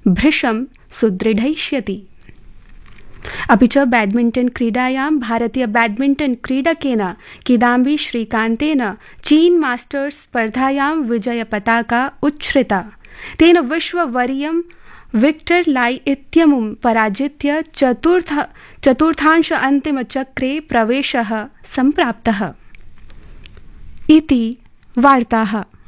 भृशं सुदृढयिष्यति। अपि च बैडमिण्टन् क्रीडायां भारतीय बैडमिण्टन् क्रीडकेन किदाम्बी श्रीकान्तेन चीन मास्टर्स स्पर्धायां विजयपताका उच्छ्रिता। तेन विश्ववरीयं विक्टर लाई इत्यमुं पराजित्य चतुर्थांश अन्तिमचक्रे प्रवेशः सम्प्राप्तः। इति वार्ताः।